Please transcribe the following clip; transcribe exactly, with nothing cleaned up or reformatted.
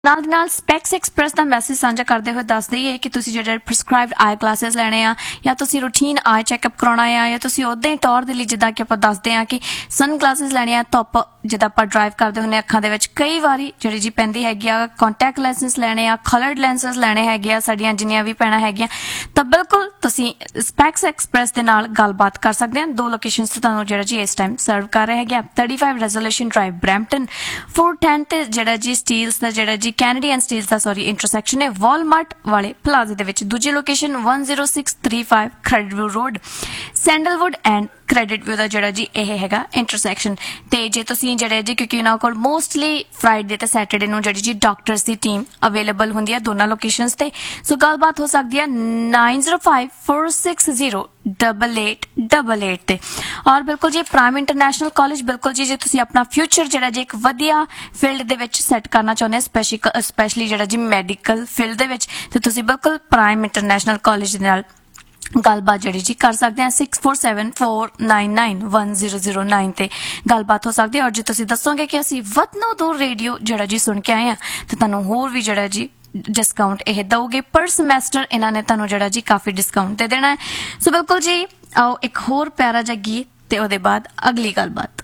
ਨਾਲ ਦੀ ਨਾਲ specs express ਦਾ message ਸਾਂਝਾ ਕਰਦੇ ਹੋਏ ਦੱਸ ਦਈਏ ਕਿ ਤੁਸੀਂ ਜਿਹੜੇ ਪ੍ਰਿਸਕ੍ਰਾਈਬਡ ਆਈ ਕਲਾਸਿਸ ਲੈਣੇ ਆ ਜਾਂ ਤੁਸੀਂ ਰੂਟੀਨ ਆਈ ਚੈੱਕਅਪ ਕਰਾਉਣਾ ਆ ਜਾਂ ਤੁਸੀਂ ਉੱਦਾਂ ਹੀ ਟੌਰ ਦੇ ਲਈ ਜਿੱਦਾਂ ਕਿ ਆਪਾਂ ਦੱਸਦੇ ਆ ਕਿ ਸਨ ਗਲਾਸਿਸ ਲੈਣੇ ਆ ਧੁੱਪ ਜਿੱਦਾਂ ਆਪਾਂ ਡਰਾਈਵ ਕਰਦੇ ਹੁੰਦੇ ਅੱਖਾਂ ਦੇ ਵਿੱਚ ਕਈ ਵਾਰੀ ਜਿਹੜੀ ਜੀ ਪੈਂਦੀ ਹੈਗੀ ਆ ਕੰਟੈਕਟ ਲੈਂਸਿਸ ਲੈਣੇ ਆ ਕਲਰਡ ਲੈਂਸਿਸ ਲੈਣੇ ਹੈਗੇ ਆ ਸਾਡੀਆਂ ਜਿੰਨੀਆਂ ਵੀ ਪੈਣਾ ਹੈਗੀਆਂ ਤਾਂ ਬਿਲਕੁਲ ਤੁਸੀਂ ਸਪੈਕਸ ਐਕਸਪ੍ਰੈਸ ਦੇ ਨਾਲ ਗੱਲਬਾਤ ਕਰ ਸਕਦੇ ਆ ਦੋ ਲੋਕੇਸ਼ਨਸ ਤੇ ਤੁਹਾਨੂੰ ਜਿਹੜਾ ਜੀ ਇਸ ਟਾਈਮ ਸਰਵ ਕਰ ਰਹੇ ਹੈਗੇ ਆ thirty-five resolution drive Brampton four ten ਤੇ ਜਿਹੜਾ ਜੀ ਸਟੀਲਸ ਦਾ ਜਿਹੜਾ ਜੀ ਕੈਨੇਡੀਅਨ ਸਟੀਲਸ ਦਾ ਸੌਰੀ ਇੰਟਰਸੈਕਸ਼ਨ ਹੈ ਵਾਲਮਾਰਟ ਵਾਲੇ ਪਲਾਜ਼ੇ ਦੇ ਵਿੱਚ ਦੂਜੀ location one zero six three five credit road sandalwood and credit view ਦਾ ਜਿਹੜਾ ਜੀ ਇਹ ਹੈਗਾ ਇੰਟਰਸੈਕਸ਼ਨ ਤੇ ਜੇ ਤੁਸੀਂ ਜਿਹੜੇ ਜੀ ਕਿਉਂਕਿ ਉਹਨਾਂ ਕੋਲ ਮੋਸਟਲੀ ਫਰਾਈਡੇ ਤੇ ਸੈਟਰਡੇ ਨੂੰ ਜਿਹੜੀ ਜੀ ਡਾਕਟਰਸ ਦੀ ਟੀਮ ਅਵੇਲੇਬਲ ਹੁੰਦੀ ਹੈ ਦੋਨਾਂ ਲੋਕੇਸ਼ਨਸ ਤੇ ਸੋ ਗੱਲਬਾਤ ਹੋ ਸਕਦੀ ਹੈ nine zero five four six zero eight eight eight eight ਤੇ ਔਰ ਬਿਲਕੁਲ ਜੀ ਪ੍ਰਾਈਮ ਇੰਟਰਨੈਸ਼ਨਲ ਕਾਲਜ ਬਿਲਕੁਲ ਜੀ ਜੇ ਤੁਸੀਂ ਆਪਣਾ ਫਿਊਚਰ ਜਿਹੜਾ ਜੀ ਇੱਕ ਵਧੀਆ ਫੀਲਡ ਦੇ ਵਿੱਚ ਸੈੱਟ ਕਰਨਾ ਚਾਹੁੰਦੇ ਹੋ ਸਪੈਸ਼ਲੀ ਜਿਹੜਾ ਜੀ ਮੈਡੀਕਲ ਫੀਲਡ ਦੇ ਵਿੱਚ ਤੇ ਤੁਸੀਂ ਬਿਲਕੁਲ ਪ੍ਰਾਈਮ ਇੰਟਰਨੈਸ਼ਨਲ ਕਾਲਜ ਦੇ ਨਾਲ ਗੱਲਬਾਤ ਜਿਹੜੀ ਜੀ ਕਰ ਸਕਦੇ ਆ six four seven four nine nine one zero zero nine ਤੇ ਗੱਲਬਾਤ ਹੋ ਸਕਦੀ ਹੈ ਔਰ ਜੇ ਤੁਸੀਂ ਦੱਸੋਗੇ ਕਿ ਅਸੀਂ ਵਤਨੋ ਦੂਰ ਰੇਡੀਓ ਜਿਹੜਾ ਜੀ ਸੁਣ ਕੇ ਆਏ ਆ ਤੇ ਤੁਹਾਨੂੰ ਹੋਰ ਵੀ ਜਿਹੜਾ ਜੀ ਡਿਸਕਾਊਂਟ ਇਹ ਦਊਗੇ ਪਰ ਸਮੈਸਟਰ ਇਹਨਾਂ ਨੇ ਤੁਹਾਨੂੰ ਜਿਹੜਾ ਜੀ ਕਾਫੀ ਡਿਸਕਾਊਂਟ ਦੇ ਦੇਣਾ ਹੈ ਸੋ ਬਿਲਕੁਲ ਜੀ ਆਓ ਇੱਕ ਹੋਰ ਪਿਆਰਾ ਜਿਹਾ ਗੀਤ ਤੇ ਉਹਦੇ ਬਾਅਦ ਅਗਲੀ ਗੱਲਬਾਤ